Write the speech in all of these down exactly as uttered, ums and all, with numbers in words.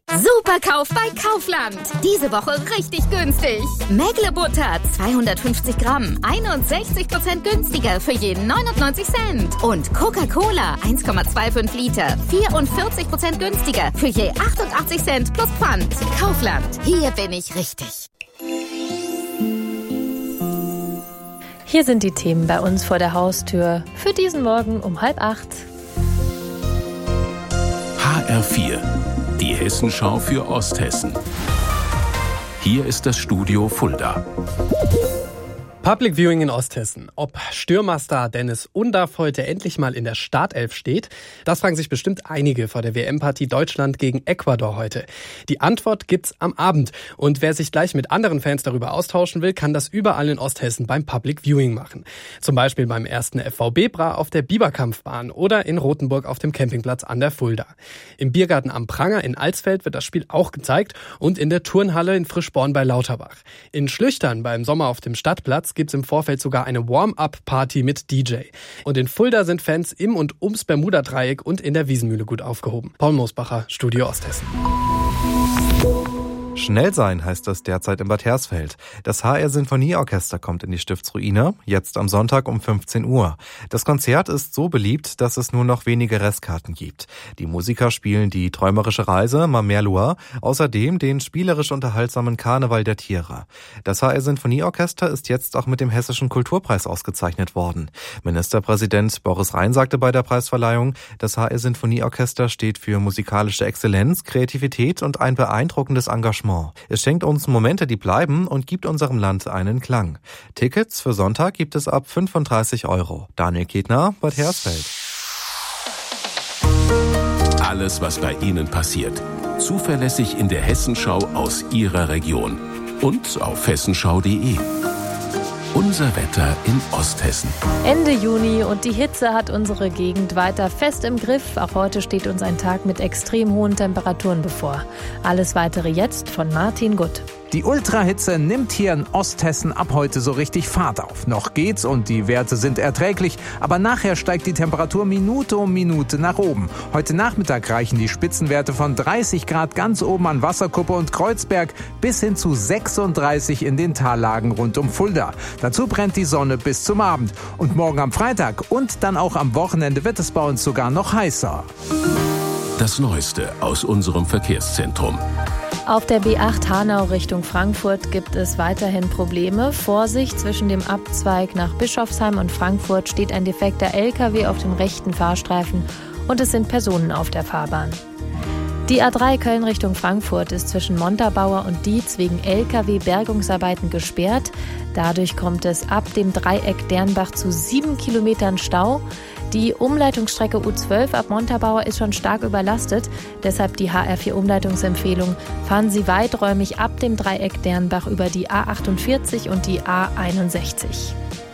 Superkauf bei Kaufland. Diese Woche richtig günstig. Mägle Butter zweihundertfünfzig Gramm, einundsechzig Prozent günstiger für jeden neunundneunzig Cent. Und Coca-Cola eins Komma fünfundzwanzig Liter, vierundvierzig Prozent günstiger für je achtundachtzig Cent plus Pfand. Kaufland, hier bin ich richtig. Hier sind die Themen bei uns vor der Haustür für diesen Morgen um halb acht. H R vier, die Hessenschau für Osthessen. Hier ist das Studio Fulda. Public Viewing in Osthessen. Ob Stürmerstar Dennis Undaff heute endlich mal in der Startelf steht, das fragen sich bestimmt einige vor der W M-Partie Deutschland gegen Ecuador heute. Die Antwort gibt's am Abend. Und wer sich gleich mit anderen Fans darüber austauschen will, kann das überall in Osthessen beim Public Viewing machen. Zum Beispiel beim ersten F V B-Bra auf der Biberkampfbahn oder in Rothenburg auf dem Campingplatz an der Fulda. Im Biergarten am Pranger in Alsfeld wird das Spiel auch gezeigt und in der Turnhalle in Frischborn bei Lauterbach. In Schlüchtern beim Sommer auf dem Stadtplatz gibt's im Vorfeld sogar eine Warm-Up-Party mit D J. Und in Fulda sind Fans im und ums Bermuda-Dreieck und in der Wiesenmühle gut aufgehoben. Paul Moosbacher, Studio Osthessen. Schnell sein heißt das derzeit in Bad Hersfeld. Das H R-Sinfonieorchester kommt in die Stiftsruine, jetzt am Sonntag um fünfzehn Uhr. Das Konzert ist so beliebt, dass es nur noch wenige Restkarten gibt. Die Musiker spielen die träumerische Reise Mamerloire, außerdem den spielerisch unterhaltsamen Karneval der Tiere. Das H R-Sinfonieorchester ist jetzt auch mit dem Hessischen Kulturpreis ausgezeichnet worden. Ministerpräsident Boris Rhein sagte bei der Preisverleihung, das H R-Sinfonieorchester steht für musikalische Exzellenz, Kreativität und ein beeindruckendes Engagement. Es schenkt uns Momente, die bleiben und gibt unserem Land einen Klang. Tickets für Sonntag gibt es ab fünfunddreißig Euro. Daniel Ketner, Bad Hersfeld. Alles, was bei Ihnen passiert. Zuverlässig in der Hessenschau aus Ihrer Region. Und auf hessenschau punkt de. Unser Wetter in Osthessen. Ende Juni und die Hitze hat unsere Gegend weiter fest im Griff. Auch heute steht uns ein Tag mit extrem hohen Temperaturen bevor. Alles Weitere jetzt von Martin Gutt. Die Ultrahitze nimmt hier in Osthessen ab heute so richtig Fahrt auf. Noch geht's und die Werte sind erträglich, aber nachher steigt die Temperatur Minute um Minute nach oben. Heute Nachmittag reichen die Spitzenwerte von dreißig Grad ganz oben an Wasserkuppe und Kreuzberg bis hin zu sechsunddreißig in den Tallagen rund um Fulda. Dazu brennt die Sonne bis zum Abend. Und morgen am Freitag und dann auch am Wochenende wird es bei uns sogar noch heißer. Das Neueste aus unserem Verkehrszentrum. Auf der B acht Hanau Richtung Frankfurt gibt es weiterhin Probleme. Vorsicht, zwischen dem Abzweig nach Bischofsheim und Frankfurt steht ein defekter L K W auf dem rechten Fahrstreifen und es sind Personen auf der Fahrbahn. Die A drei Köln Richtung Frankfurt ist zwischen Montabaur und Dietz wegen L K W-Bergungsarbeiten gesperrt. Dadurch kommt es ab dem Dreieck Dernbach zu sieben Kilometern Stau. Die Umleitungsstrecke U zwölf ab Montabaur ist schon stark überlastet. Deshalb die H R vier Umleitungsempfehlung. Fahren Sie weiträumig ab dem Dreieck Dernbach über die A achtundvierzig und die A einundsechzig.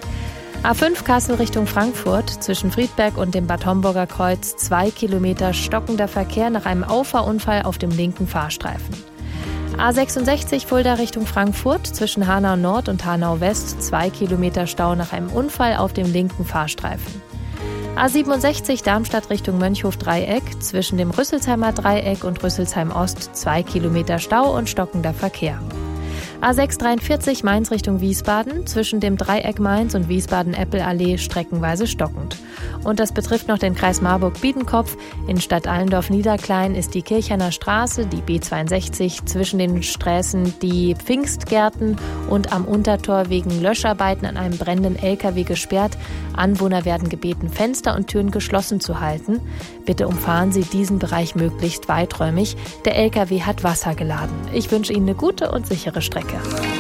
A fünf Kassel Richtung Frankfurt, zwischen Friedberg und dem Bad Homburger Kreuz, zwei Kilometer stockender Verkehr nach einem Auffahrunfall auf dem linken Fahrstreifen. A sechsundsechzig Fulda Richtung Frankfurt, zwischen Hanau Nord und Hanau West, zwei Kilometer Stau nach einem Unfall auf dem linken Fahrstreifen. A siebenundsechzig Darmstadt Richtung Mönchhof-Dreieck, zwischen dem Rüsselsheimer Dreieck und Rüsselsheim Ost, zwei Kilometer Stau und stockender Verkehr. A sechshundertdreiundvierzig Mainz Richtung Wiesbaden, zwischen dem Dreieck Mainz und Wiesbaden-Eppel-Allee streckenweise stockend. Und das betrifft noch den Kreis Marburg-Biedenkopf. In Stadt Allendorf-Niederklein ist die Kirchheimer Straße, die B zweiundsechzig, zwischen den Straßen die Pfingstgärten und am Untertor wegen Löscharbeiten an einem brennenden L K W gesperrt. Anwohner werden gebeten, Fenster und Türen geschlossen zu halten. Bitte umfahren Sie diesen Bereich möglichst weiträumig. Der L K W hat Wasser geladen. Ich wünsche Ihnen eine gute und sichere Strecke.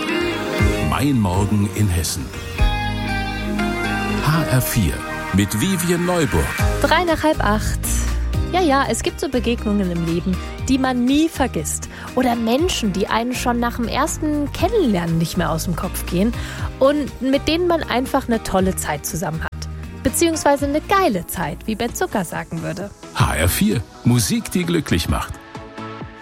Mein Morgen in Hessen. H R vier mit Vivian Neuburg. Drei nach halb acht. Ja, ja, es gibt so Begegnungen im Leben, die man nie vergisst. Oder Menschen, die einen schon nach dem ersten Kennenlernen nicht mehr aus dem Kopf gehen und mit denen man einfach eine tolle Zeit zusammen hat. Beziehungsweise eine geile Zeit, wie Ben Zucker sagen würde. H R vier, Musik, die glücklich macht.